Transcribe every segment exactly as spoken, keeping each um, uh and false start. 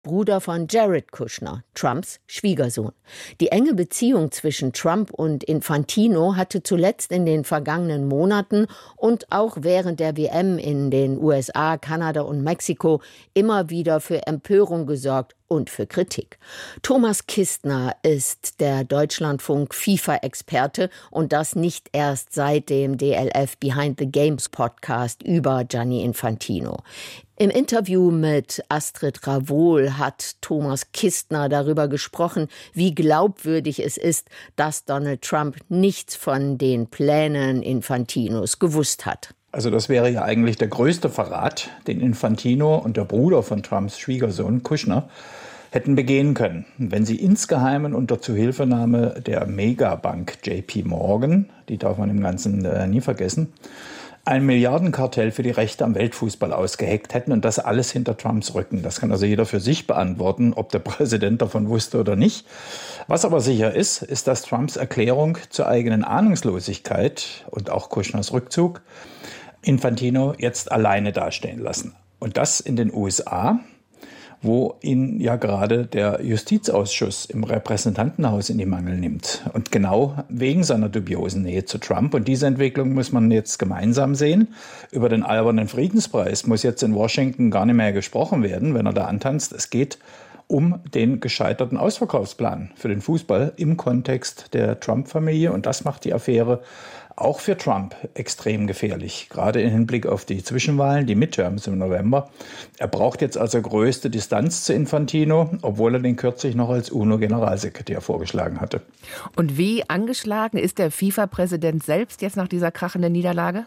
Bruder von Jared Kushner, Trumps Schwiegersohn. Die enge Beziehung zwischen Trump und Infantino hatte zuletzt in den vergangenen Monaten und auch während der W M in den U S A, Kanada und Mexiko immer wieder für Empörung gesorgt und für Kritik. Thomas Kistner ist der Deutschlandfunk-FIFA-Experte und das nicht erst seit dem D L F Behind the Games Podcast über Gianni Infantino. Im Interview mit Astrid Ravohl hat Thomas Kistner darüber gesprochen, wie glaubwürdig es ist, dass Donald Trump nichts von den Plänen Infantinos gewusst hat. Also das wäre ja eigentlich der größte Verrat, den Infantino und der Bruder von Trumps Schwiegersohn Kushner hätten begehen können, wenn sie insgeheim unter Zuhilfenahme der Megabank J P Morgan, die darf man im Ganzen äh, nie vergessen, ein Milliardenkartell für die Rechte am Weltfußball ausgeheckt hätten und das alles hinter Trumps Rücken. Das kann also jeder für sich beantworten, ob der Präsident davon wusste oder nicht. Was aber sicher ist, ist, dass Trumps Erklärung zur eigenen Ahnungslosigkeit und auch Kushners Rückzug Infantino jetzt alleine dastehen lassen. Und das in den U S A, wo ihn ja gerade der Justizausschuss im Repräsentantenhaus in die Mangel nimmt. Und genau wegen seiner dubiosen Nähe zu Trump. Und diese Entwicklung muss man jetzt gemeinsam sehen. Über den albernen Friedenspreis muss jetzt in Washington gar nicht mehr gesprochen werden, wenn er da antanzt. Es geht um den gescheiterten Ausverkaufsplan für den Fußball im Kontext der Trump-Familie. Und das macht die Affäre auch für Trump extrem gefährlich, gerade im Hinblick auf die Zwischenwahlen, die Midterms im November. Er braucht jetzt also größte Distanz zu Infantino, obwohl er den kürzlich noch als U N O-Generalsekretär vorgeschlagen hatte. Und wie angeschlagen ist der FIFA-Präsident selbst jetzt nach dieser krachenden Niederlage?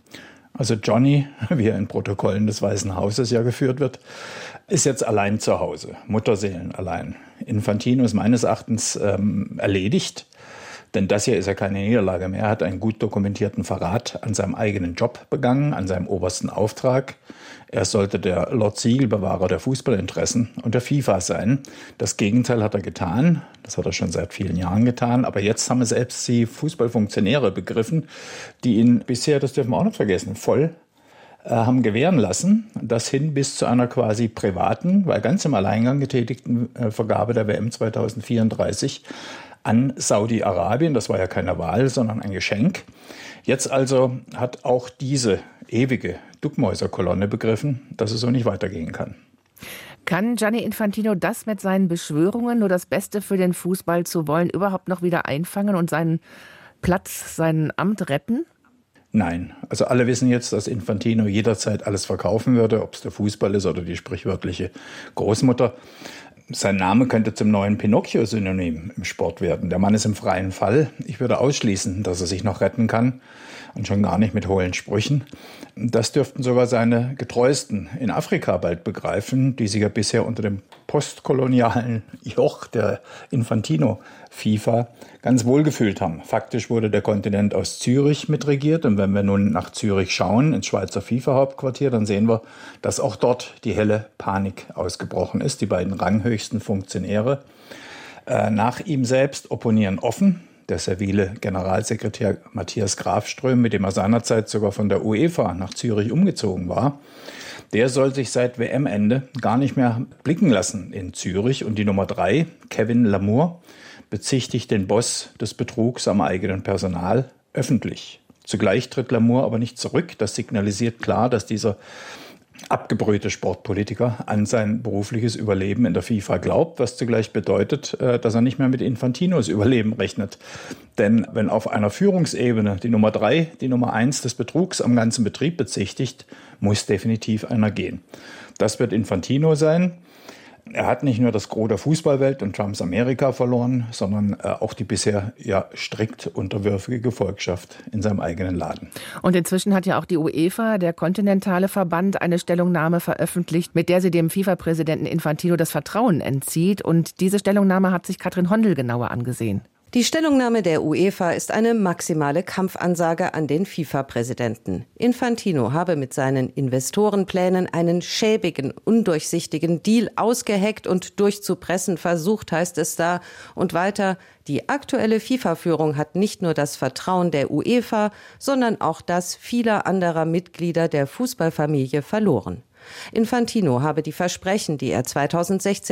Also Johnny, wie er in Protokollen des Weißen Hauses ja geführt wird, ist jetzt allein zu Hause, Mutterseelen allein. Infantino ist meines Erachtens ähm, erledigt. Denn das hier ist ja keine Niederlage mehr. Er hat einen gut dokumentierten Verrat an seinem eigenen Job begangen, an seinem obersten Auftrag. Er sollte der Lord Siegelbewahrer der Fußballinteressen und der FIFA sein. Das Gegenteil hat er getan. Das hat er schon seit vielen Jahren getan. Aber jetzt haben es selbst die Fußballfunktionäre begriffen, die ihn bisher, das dürfen wir auch nicht vergessen, voll äh, haben gewähren lassen. Das hin bis zu einer quasi privaten, weil ganz im Alleingang getätigten äh, Vergabe der W M zwanzig vierunddreißig an Saudi-Arabien. Das war ja keine Wahl, sondern ein Geschenk. Jetzt also hat auch diese ewige Duckmäuserkolonne begriffen, dass es so nicht weitergehen kann. Kann Gianni Infantino das mit seinen Beschwörungen, nur das Beste für den Fußball zu wollen, überhaupt noch wieder einfangen und seinen Platz, sein Amt retten? Nein, also alle wissen jetzt, dass Infantino jederzeit alles verkaufen würde, ob es der Fußball ist oder die sprichwörtliche Großmutter. Sein Name könnte zum neuen Pinocchio-Synonym im Sport werden. Der Mann ist im freien Fall. Ich würde ausschließen, dass er sich noch retten kann und schon gar nicht mit hohlen Sprüchen. Das dürften sogar seine Getreuesten in Afrika bald begreifen, die sich ja bisher unter dem postkolonialen Joch der Infantino-FIFA ganz wohl gefühlt haben. Faktisch wurde der Kontinent aus Zürich mitregiert. Und wenn wir nun nach Zürich schauen, ins Schweizer FIFA-Hauptquartier, dann sehen wir, dass auch dort die helle Panik ausgebrochen ist. Die beiden ranghöchsten Funktionäre äh, nach ihm selbst opponieren offen. Der servile Generalsekretär Matthias Grafström, mit dem er seinerzeit sogar von der UEFA nach Zürich umgezogen war, der soll sich seit W M-Ende gar nicht mehr blicken lassen in Zürich. Und die Nummer drei, Kevin Lamour, bezichtigt den Boss des Betrugs am eigenen Personal öffentlich. Zugleich tritt Lamour aber nicht zurück. Das signalisiert klar, dass dieser abgebrühte Sportpolitiker an sein berufliches Überleben in der FIFA glaubt, was zugleich bedeutet, dass er nicht mehr mit Infantinos Überleben rechnet. Denn wenn auf einer Führungsebene die Nummer drei, die Nummer eins des Betrugs am ganzen Betrieb bezichtigt, muss definitiv einer gehen. Das wird Infantino sein. Er hat nicht nur das Gros der Fußballwelt und Trumps Amerika verloren, sondern auch die bisher ja strikt unterwürfige Gefolgschaft in seinem eigenen Laden. Und inzwischen hat ja auch die UEFA, der kontinentale Verband, eine Stellungnahme veröffentlicht, mit der sie dem FIFA-Präsidenten Infantino das Vertrauen entzieht. Und diese Stellungnahme hat sich Katrin Hondel genauer angesehen. Die Stellungnahme der UEFA ist eine maximale Kampfansage an den FIFA-Präsidenten. Infantino habe mit seinen Investorenplänen einen schäbigen, undurchsichtigen Deal ausgeheckt und durchzupressen versucht, heißt es da. Und weiter, die aktuelle FIFA-Führung hat nicht nur das Vertrauen der UEFA, sondern auch das vieler anderer Mitglieder der Fußballfamilie verloren. Infantino habe die Versprechen, die er zweitausendsechzehn